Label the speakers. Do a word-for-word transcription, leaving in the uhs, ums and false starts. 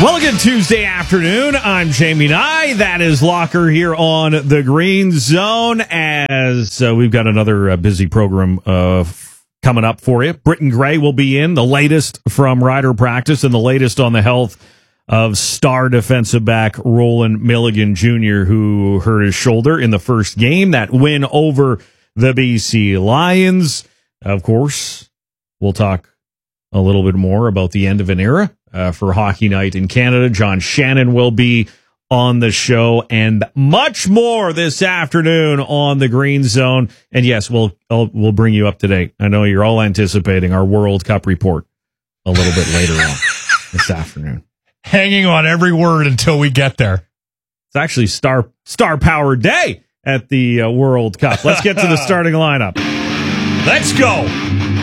Speaker 1: Well, good Tuesday afternoon. I'm Jamie Nye. That is Locker here on the Green Zone as uh, we've got another uh, busy program uh, f- coming up for you. Britton Gray will be in, the latest from Rider practice and the latest on the health of star defensive back Roland Milligan Junior, who hurt his shoulder in the first game, that win over the B C Lions. Of course, we'll talk a little bit more about the end of an era uh, for Hockey Night in Canada. John Shannon will be on the show and much more this afternoon on the Green Zone. And yes, we'll I'll, we'll bring you up to date. I know you're all anticipating our World Cup report a little bit later on this afternoon.
Speaker 2: Hanging on every word until we get there.
Speaker 1: It's actually Star Star Power Day at the uh, World Cup. Let's get to the starting lineup.
Speaker 2: Let's go.